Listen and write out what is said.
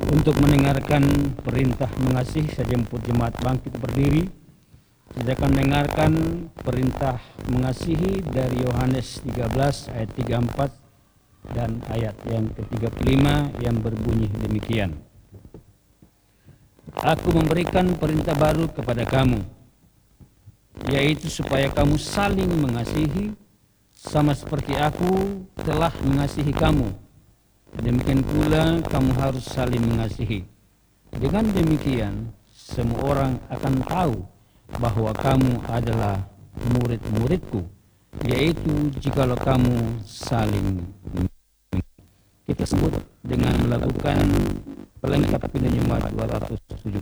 Untuk mendengarkan perintah mengasihi, saya jemput jemaat bangkit berdiri. Kita akan mendengarkan perintah mengasihi dari Yohanes 13 ayat 34 dan ayat yang ke-35 yang berbunyi demikian. Aku memberikan perintah baru kepada kamu, yaitu supaya kamu saling mengasihi, sama seperti aku telah mengasihi kamu. Demikian pula kamu harus saling mengasihi. Dengan demikian, semua orang akan tahu bahwa kamu adalah murid-muridku, yaitu jikalau kamu saling mengasihi. Kita sebut dengan melakukan pelengkap Jemaat 207.